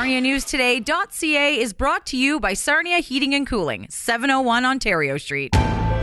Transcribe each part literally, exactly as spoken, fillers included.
Sarnia News Today dot C A is brought to you by Sarnia Heating and Cooling, seven oh one Ontario Street.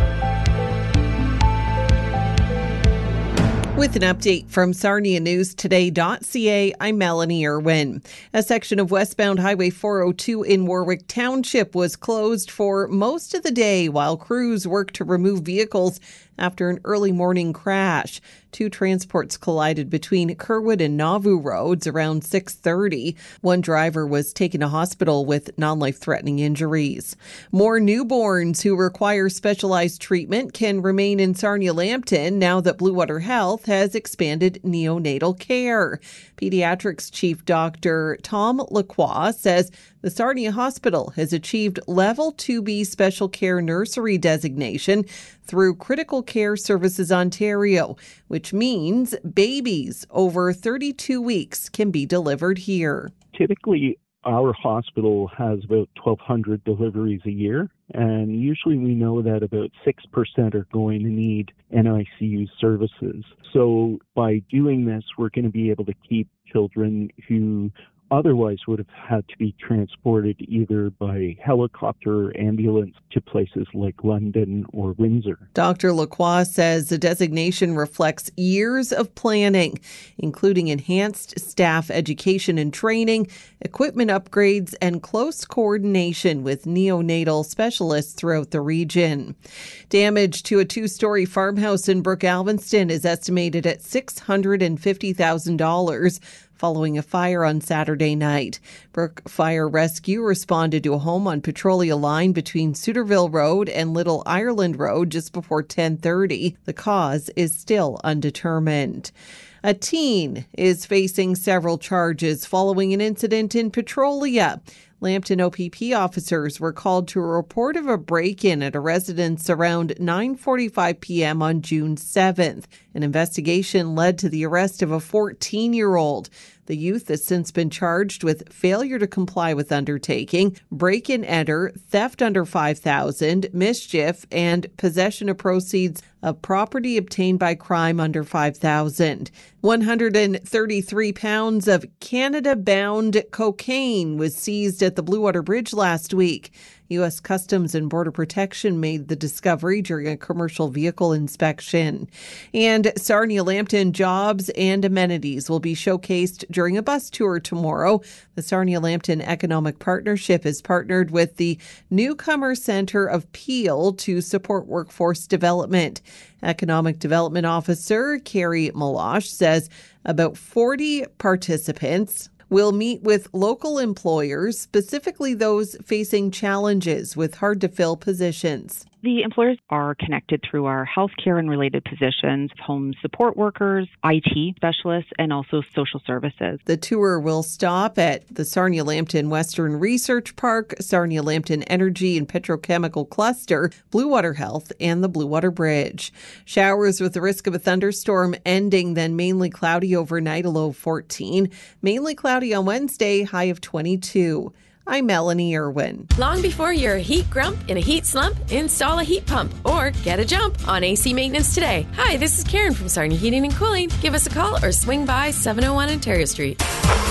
With an update from Sarnia News Today dot C A, I'm Melanie Irwin. A section of westbound Highway four oh two in Warwick Township was closed for most of the day while crews worked to remove vehicles after an early morning crash. Two transports collided between Kerwood and Nauvoo roads around six thirty. One driver was taken to hospital with non-life-threatening injuries. More newborns who require specialized treatment can remain in Sarnia-Lambton now that Blue Water Health has expanded neonatal care. Pediatrics Chief Doctor Tom Lacroix says the Sarnia Hospital has achieved Level two B Special Care Nursery designation through Critical Care Services Ontario, which means babies over thirty-two weeks can be delivered here. Typically, our hospital has about twelve hundred deliveries a year, and usually we know that about six percent are going to need N I C U services. So by doing this, we're going to be able to keep children who otherwise would have had to be transported either by helicopter or ambulance to places like London or Windsor. Doctor Lacroix says the designation reflects years of planning, including enhanced staff education and training, equipment upgrades, and close coordination with neonatal specialists throughout the region. Damage to a two-story farmhouse in Brook Alvinston is estimated at six hundred fifty thousand dollars. Following a fire on Saturday night. Brook Fire Rescue responded to a home on Petrolia Line between Suterville Road and Little Ireland Road just before ten thirty. The cause is still undetermined. A teen is facing several charges following an incident in Petrolia. Lambton O P P officers were called to a report of a break-in at a residence around nine forty-five p.m. on June seventh. An investigation led to the arrest of a fourteen-year-old. The youth has since been charged with failure to comply with undertaking, break-in-enter, theft under five thousand dollars, mischief, and possession of proceeds of property obtained by crime under five thousand dollars. one hundred thirty-three pounds of Canada-bound cocaine was seized at the Blue Water Bridge last week. U S Customs and Border Protection made the discovery during a commercial vehicle inspection. And Sarnia-Lambton jobs and amenities will be showcased during a bus tour tomorrow. The Sarnia-Lambton Economic Partnership has partnered with the Newcomer Centre of Peel to support workforce development. Economic Development Officer Carrie Malash says about forty participants will meet with local employers, specifically those facing challenges with hard-to-fill positions. The employers are connected through our healthcare and related positions, home support workers, I T specialists, and also social services. The tour will stop at the Sarnia-Lambton Western Research Park, Sarnia-Lambton Energy and Petrochemical Cluster, Blue Water Health, and the Blue Water Bridge. Showers with the risk of a thunderstorm ending, then mainly cloudy overnight, a low of fourteen. Mainly cloudy on Wednesday, high of twenty-two. I'm Melanie Irwin. Long before you're a heat grump in a heat slump, install a heat pump or get a jump on A C maintenance today. Hi, this is Karen from Sarnia Heating and Cooling. Give us a call or swing by seven oh one Ontario Street.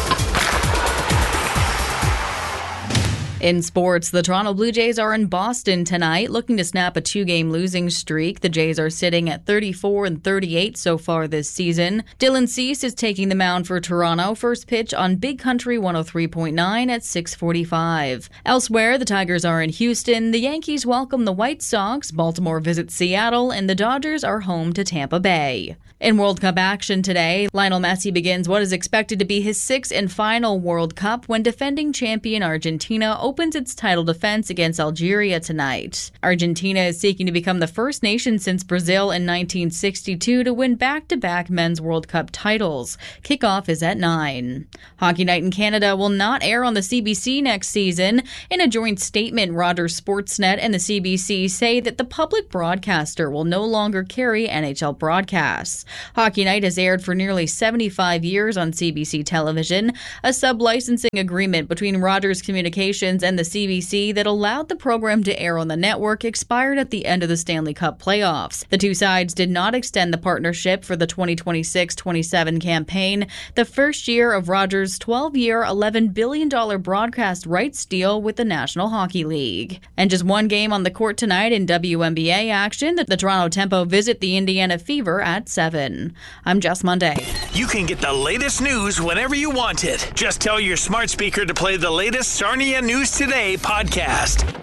In sports, the Toronto Blue Jays are in Boston tonight, looking to snap a two-game losing streak. The Jays are sitting at thirty-four and thirty-eight so far this season. Dylan Cease is taking the mound for Toronto. First pitch on Big Country one oh three point nine at six forty-five. Elsewhere, the Tigers are in Houston. The Yankees welcome the White Sox. Baltimore visits Seattle, and the Dodgers are home to Tampa Bay. In World Cup action today, Lionel Messi begins what is expected to be his sixth and final World Cup when defending champion Argentina opens its title defense against Algeria tonight. Argentina is seeking to become the first nation since Brazil in nineteen sixty-two to win back-to-back men's World Cup titles. Kickoff is at nine. Hockey Night in Canada will not air on the C B C next season. In a joint statement, Rogers Sportsnet and the C B C say that the public broadcaster will no longer carry N H L broadcasts. Hockey Night has aired for nearly seventy-five years on C B C television. A sub-licensing agreement between Rogers Communications agreements and the C B C that allowed the program to air on the network expired at the end of the Stanley Cup playoffs. The two sides did not extend the partnership for the twenty twenty-six twenty-seven campaign, the first year of Rogers' twelve-year, eleven billion dollars broadcast rights deal with the National Hockey League. And just one game on the court tonight in W N B A action. The Toronto Tempo visit the Indiana Fever at seven. I'm Jess Monday. You can get the latest news whenever you want it. Just tell your smart speaker to play the latest Sarnia News Today podcast.